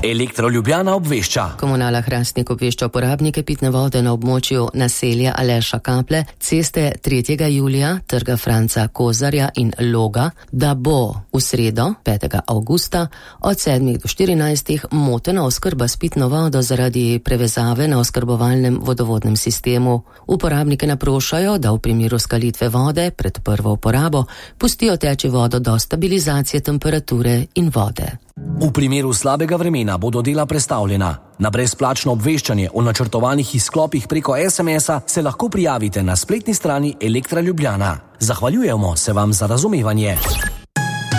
Elektro Ljubljana obvešča. Komunala Hrastnik obvešča uporabnike pitne vode na območju naselja Aleša Kaple, ceste 3. julija, trga Franca Kozarja in Loga, da bo v sredo, 5. avgusta, od 7 do 14 motena oskrba s pitno vodo zaradi prevezave na oskrbovalnem vodovodnem sistemu. Uporabnike naprošajo, da v primeru skalitve vode pred prvo uporabo pustijo teči vodo do stabilizacije temperature in vode. V primeru slabega vremena bodo dela prestavljena. Na brezplačno obveščanje o načrtovanih izklopih preko SMS-a se lahko prijavite na spletni strani Elektra Ljubljana. Zahvaljujemo se vam za razumevanje.